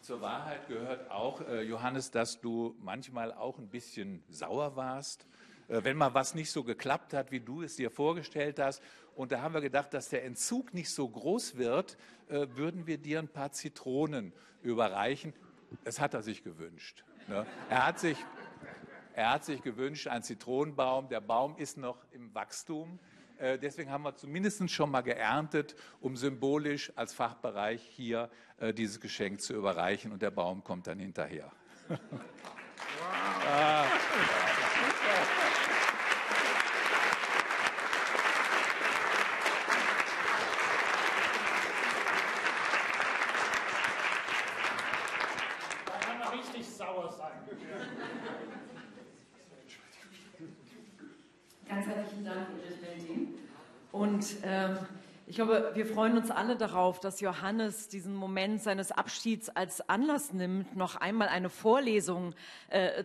Zur Wahrheit gehört auch, Johannes, dass du manchmal auch ein bisschen sauer warst, wenn mal was nicht so geklappt hat, wie du es dir vorgestellt hast. Und da haben wir gedacht, dass der Entzug nicht so groß wird, würden wir dir ein paar Zitronen überreichen. Das hat er sich gewünscht. Ne? Er hat sich gewünscht, einen Zitronenbaum. Der Baum ist noch im Wachstum. Deswegen haben wir zumindest schon mal geerntet, um symbolisch als Fachbereich hier dieses Geschenk zu überreichen. Und der Baum kommt dann hinterher. Wow. Da kann man richtig sauer sein. Ganz herzlichen Dank, Edith Meldin. Und ich glaube, wir freuen uns alle darauf, dass Johannes diesen Moment seines Abschieds als Anlass nimmt, noch einmal eine Vorlesung